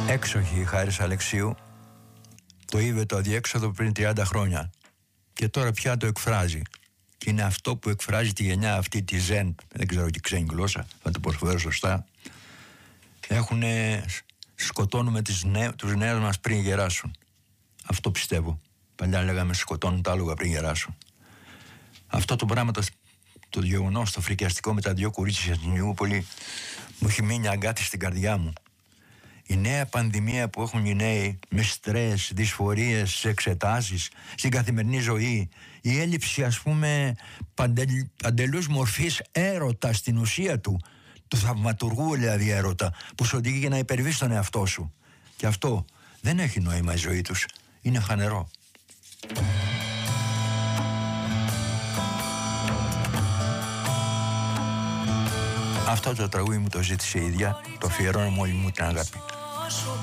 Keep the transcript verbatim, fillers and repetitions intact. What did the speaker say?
Έξοχη η Χάρης Αλεξίου. Το είδε το αδιέξοδο πριν τριάντα χρόνια και τώρα πια το εκφράζει. Και είναι αυτό που εκφράζει τη γενιά αυτή, τη Ζεν, δεν ξέρω τι ξένη γλώσσα, θα το προσφέρω σωστά. Έχουνε, σκοτώνουμε τις νέ, τους νέους μας πριν γεράσουν. Αυτό πιστεύω. Παλιά λέγαμε σκοτώνουν τα άλογα πριν γεράσουν. Αυτό το πράγμα, το, το γεγονός, το φρικιαστικό με τα δυο κορίτσια στην Ιούπολη, μου έχει μείνει αγκάτι στην καρδιά μου. Η νέα πανδημία που έχουν οι νέοι με στρες, δυσφορίες, εξετάσεις, στην καθημερινή ζωή, η έλλειψη ας πούμε παντελ, παντελούς μορφής έρωτα στην ουσία του, του θαυματουργού δηλαδή έρωτα, που σου οδηγεί για να υπερβείς τον εαυτό σου. Και αυτό δεν έχει νόημα η ζωή τους, είναι χανερό. Αυτό το τραγούδι μου το ζήτησε η ίδια, το αφιερώνω με όλη μου την αγάπη.